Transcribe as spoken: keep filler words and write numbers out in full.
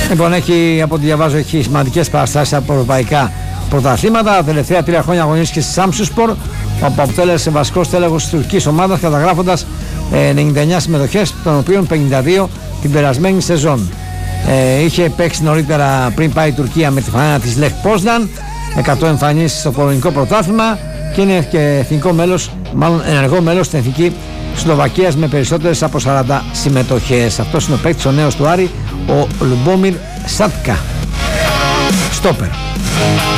Λοιπόν, έχει, από ό,τι διαβάζω, έχει σημαντικές παραστάσεις από ευρωπαϊκά πρωταθλήματα. Τα τελευταία τρία χρόνια αγωνίστηκε στη Σάμσουσπορ, όπου αποτέλεσε βασικός τέλεχος της τουρκικής ομάδας, καταγράφοντας ενενήντα εννέα συμμετοχές, των οποίων πενήντα δύο την περασμένη σεζόν. Ε, είχε παίξει νωρίτερα πριν πάει η Τουρκία με τη φανέλα της Λεχ Πόσναν, εκατό εμφανίσεις στο πολωνικό πρωτάθλημα, και είναι και εθνικό μέλος, μάλλον ενεργό μέλος στην εθνική Σλοβακίας με περισσότερες από σαράντα συμμετοχές. Αυτός είναι ο παίκτης, ο νέος του Άρη, ο Λουμπόμιρ Σάτκα, στόπερ.